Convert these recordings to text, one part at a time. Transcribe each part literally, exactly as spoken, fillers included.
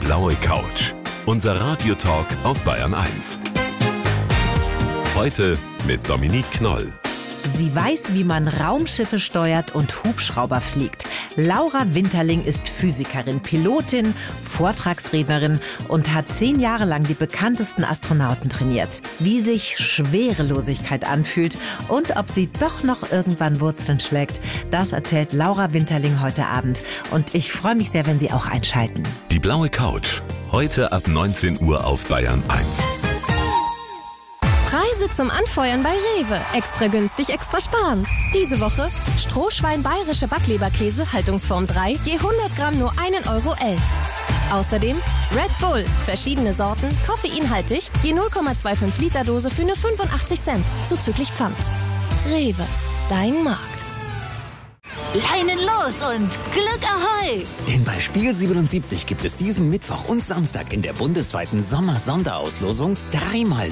blaue Couch. Unser Radiotalk auf Bayern eins. Heute mit Dominique Knoll. Sie weiß, wie man Raumschiffe steuert und Hubschrauber fliegt. Laura Winterling ist Physikerin, Pilotin, Vortragsrednerin und hat zehn Jahre lang die bekanntesten Astronauten trainiert. Wie sich Schwerelosigkeit anfühlt und ob sie doch noch irgendwann Wurzeln schlägt, das erzählt Laura Winterling heute Abend. Und ich freue mich sehr, wenn Sie auch einschalten. Die blaue Couch. Heute ab neunzehn Uhr auf Bayern eins. Preise zum Anfeuern bei Rewe. Extra günstig, extra sparen. Diese Woche Strohschwein bayerische Backleberkäse, Haltungsform drei, je hundert Gramm nur ein Euro elf. Außerdem Red Bull, verschiedene Sorten, koffeinhaltig, je null Komma fünfundzwanzig Liter Dose für nur fünfundachtzig Cent, zuzüglich Pfand. Rewe, dein Markt. Leinen los und Glück Ahoi! Denn bei Spiel siebenundsiebzig gibt es diesen Mittwoch und Samstag in der bundesweiten Sommer-Sonderauslosung dreimal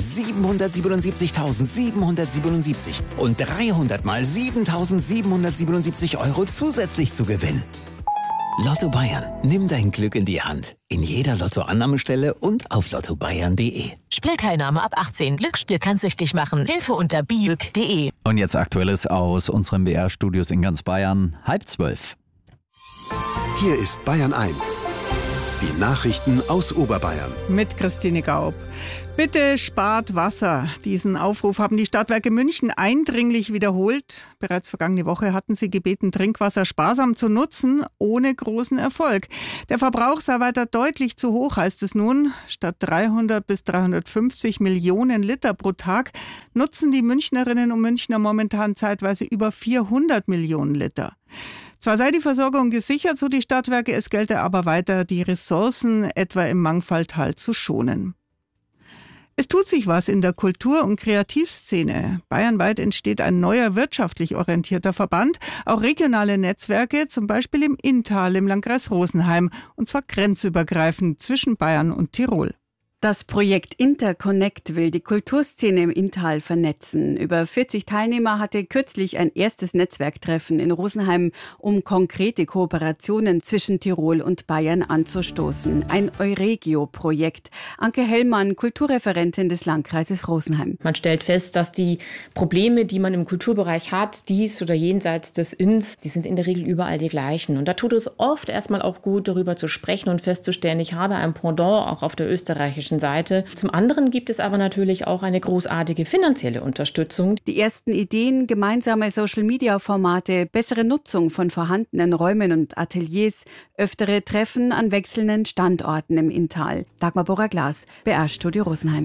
siebenhundertsiebenundsiebzigtausendsiebenhundertsiebenundsiebzig und dreihundert mal siebentausendsiebenhundertsiebenundsiebzig Euro zusätzlich zu gewinnen. Lotto Bayern, nimm dein Glück in die Hand. In jeder Lottoannahmestelle und auf lotto bayern punkt de. Spielteilnahme ab achtzehn. Glücksspiel kann süchtig machen. Hilfe unter biüg punkt de. Und jetzt Aktuelles aus unseren B R-Studios in ganz Bayern. Halb zwölf. Hier ist Bayern eins. Die Nachrichten aus Oberbayern. Mit Christine Gaub. Bitte spart Wasser. Diesen Aufruf haben die Stadtwerke München eindringlich wiederholt. Bereits vergangene Woche hatten sie gebeten, Trinkwasser sparsam zu nutzen, ohne großen Erfolg. Der Verbrauch sei weiter deutlich zu hoch, heißt es nun. Statt dreihundert bis dreihundertfünfzig Millionen Liter pro Tag nutzen die Münchnerinnen und Münchner momentan zeitweise über vierhundert Millionen Liter. Zwar sei die Versorgung gesichert, so die Stadtwerke, es gelte aber weiter, die Ressourcen etwa im Mangfalltal zu schonen. Es tut sich was in der Kultur- und Kreativszene. Bayernweit entsteht ein neuer wirtschaftlich orientierter Verband, auch regionale Netzwerke, zum Beispiel im Inntal im Landkreis Rosenheim, und zwar grenzübergreifend zwischen Bayern und Tirol. Das Projekt Interconnect will die Kulturszene im Inntal vernetzen. Über vierzig Teilnehmer hatte kürzlich ein erstes Netzwerktreffen in Rosenheim, um konkrete Kooperationen zwischen Tirol und Bayern anzustoßen. Ein Euregio-Projekt. Anke Hellmann, Kulturreferentin des Landkreises Rosenheim. Man stellt fest, dass die Probleme, die man im Kulturbereich hat, dies oder jenseits des Inns, die sind in der Regel überall die gleichen. Und da tut es oft erstmal auch gut, darüber zu sprechen und festzustellen, ich habe ein Pendant auch auf der österreichischen Seite. Zum anderen gibt es aber natürlich auch eine großartige finanzielle Unterstützung. Die ersten Ideen, gemeinsame Social-Media-Formate, bessere Nutzung von vorhandenen Räumen und Ateliers, öftere Treffen an wechselnden Standorten im Inntal. Dagmar Borrer-Glas, B R-Studio Rosenheim.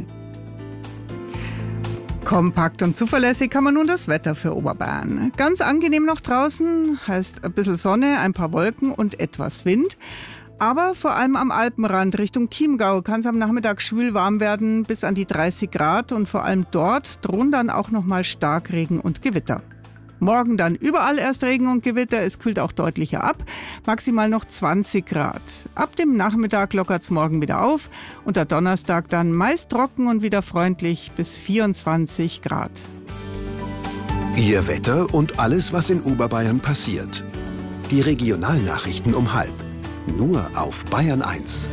Kompakt und zuverlässig kann man nun das Wetter für Oberbayern. Ganz angenehm noch draußen, heißt ein bisschen Sonne, ein paar Wolken und etwas Wind. Aber vor allem am Alpenrand Richtung Chiemgau kann es am Nachmittag schwül warm werden, bis an die dreißig Grad. Und vor allem dort drohen dann auch nochmal Starkregen und Gewitter. Morgen dann überall erst Regen und Gewitter, es kühlt auch deutlicher ab, maximal noch zwanzig Grad. Ab dem Nachmittag lockert es morgen wieder auf und der Donnerstag dann meist trocken und wieder freundlich bis vierundzwanzig Grad. Ihr Wetter und alles, was in Oberbayern passiert. Die Regionalnachrichten um halb. Nur auf Bayern eins.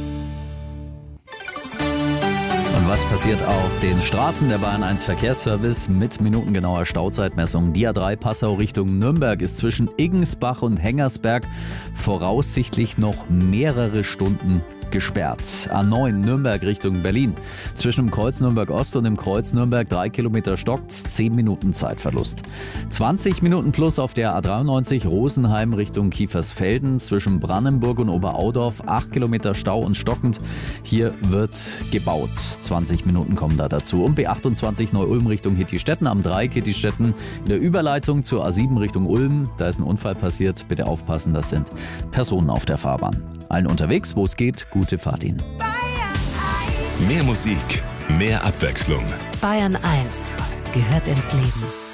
Und was passiert auf den Straßen? Der Bayern eins Verkehrsservice mit minutengenauer Stauzeitmessung. Die A drei Passau Richtung Nürnberg ist zwischen Iggensbach und Hengersberg voraussichtlich noch mehrere Stunden gesperrt. A neun Nürnberg Richtung Berlin. Zwischen dem Kreuz Nürnberg Ost und dem Kreuz Nürnberg drei Kilometer stockt's, zehn Minuten Zeitverlust. zwanzig Minuten plus auf der A dreiundneunzig Rosenheim Richtung Kiefersfelden. Zwischen Brannenburg und Oberaudorf acht Kilometer Stau und stockend. Hier wird gebaut. zwanzig Minuten kommen da dazu. Und B achtundzwanzig Neu-Ulm Richtung Hittistetten am Dreieck Hittistetten in der Überleitung zur A sieben Richtung Ulm. Da ist ein Unfall passiert. Bitte aufpassen, das sind Personen auf der Fahrbahn. Allen unterwegs, wo es geht, gute Fahrt Ihnen. Mehr Musik, mehr Abwechslung. Bayern eins gehört ins Leben.